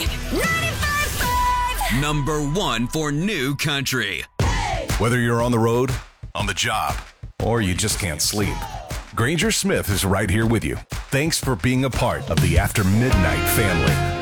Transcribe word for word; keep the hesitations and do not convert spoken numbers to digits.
ninety-five point five. Number one for new country. Whether you're on the road, on the job, or you just can't sleep, Granger Smith is right here with you. Thanks for being a part of the After Midnight family.